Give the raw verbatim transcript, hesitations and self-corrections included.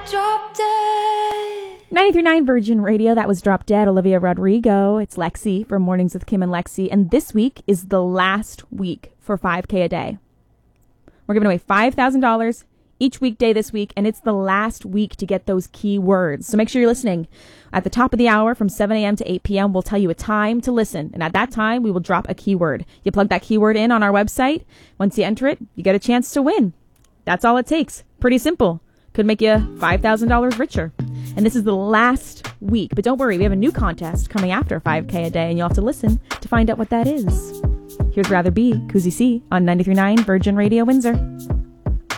Drop Dead. ninety-three point nine Virgin Radio, that was Drop Dead, Olivia Rodrigo. It's Lexi from Mornings with Kim and Lexi, and this week is the last week for five K a day. We're giving away five thousand dollars each weekday this week, and it's the last week to get those key words. So make sure you're listening. At the top of the hour from seven a.m. to eight p.m., we'll tell you a time to listen, and at that time, we will drop a keyword. You plug that keyword in on our website. Once you enter it, you get a chance to win. That's all it takes. Pretty simple. Could make you five thousand dollars richer. And this is the last week. But don't worry, we have a new contest coming after five K a day, and you'll have to listen to find out what that is. Here's Rather Be, Koozie C, on ninety-three point nine Virgin Radio Windsor.